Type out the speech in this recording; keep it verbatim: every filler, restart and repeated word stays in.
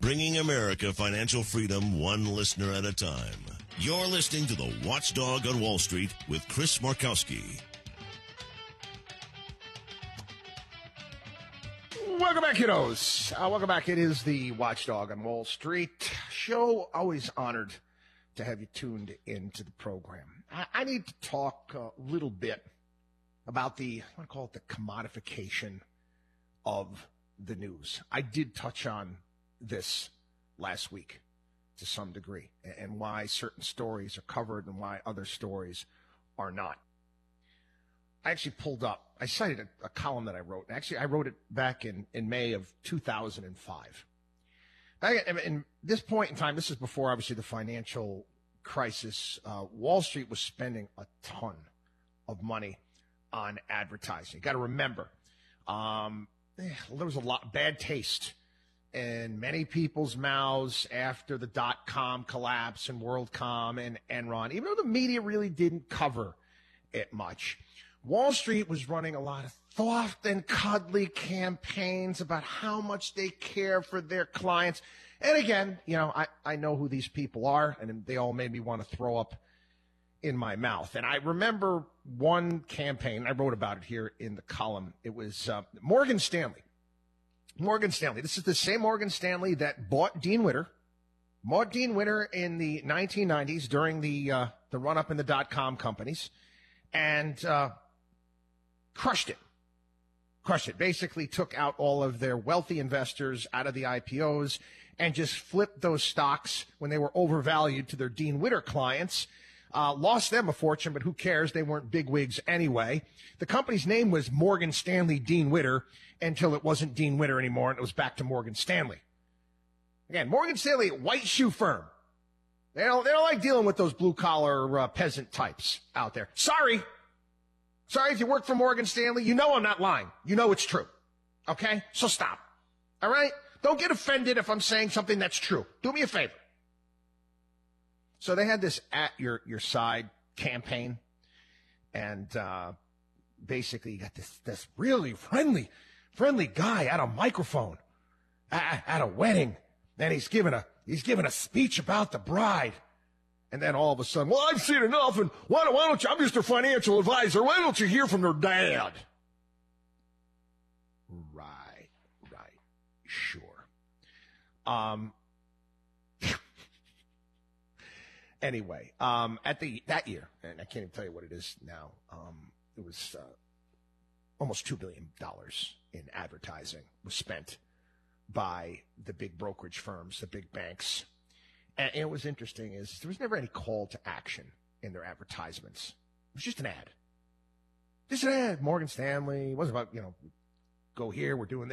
Bringing America financial freedom one listener at a time. You're listening to The Watchdog on Wall Street with Chris Markowski. Welcome back, kiddos. Uh, welcome back. It is The Watchdog on Wall Street show. Always honored to have you tuned into the program. I, I need to talk a little bit about the, I want to call it the commodification of the news. I did touch on this last week to some degree, and why certain stories are covered and why other stories are not. I actually pulled up, I cited a, a column that I wrote. Actually, I wrote it back in, in May of two thousand five. Back at, in this point in time, this is before, obviously, the financial crisis. Uh, Wall Street was spending a ton of money on advertising. You got to remember, um, eh, there was a lot bad taste in many people's mouths after the dot-com collapse and WorldCom and Enron, even though the media really didn't cover it much. Wall Street was running a lot of soft and cuddly campaigns about how much they care for their clients. And again, you know, I, I know who these people are, and they all made me want to throw up in my mouth. And I remember one campaign, I wrote about it here in the column. It was uh, Morgan Stanley. Morgan Stanley. This is the same Morgan Stanley that bought Dean Witter, bought Dean Witter in the nineteen nineties during the uh, the run-up in the dot-com companies, and uh, crushed it. Crushed it. Basically took out all of their wealthy investors out of the I P Os and just flipped those stocks when they were overvalued to their Dean Witter clients. Uh, lost them a fortune, but who cares? They weren't bigwigs anyway. The company's name was Morgan Stanley Dean Witter until it wasn't Dean Witter anymore, and it was back to Morgan Stanley. Again, Morgan Stanley, white shoe firm. They don't, they don't like dealing with those blue-collar uh, peasant types out there. Sorry. Sorry if you work for Morgan Stanley. You know I'm not lying. You know it's true. Okay? So stop. All right? Don't get offended if I'm saying something that's true. Do me a favor. So they had this at your, your side campaign, and uh, basically you got this, this really friendly, friendly guy at a microphone at, at a wedding, and he's giving a, he's giving a speech about the bride. And then all of a sudden, well, I've seen enough, and why don't, why don't you, I'm just a financial advisor, why don't you hear from their dad? Right, right, sure. Um, Anyway, um, at the, that year, and I can't even tell you what it is now, um, it was, uh, almost two billion dollars in advertising was spent by the big brokerage firms, the big banks. And, and it was interesting is there was never any call to action in their advertisements. It was just an ad. Just an ad. Morgan Stanley. It wasn't about, you know, go here, we're doing this.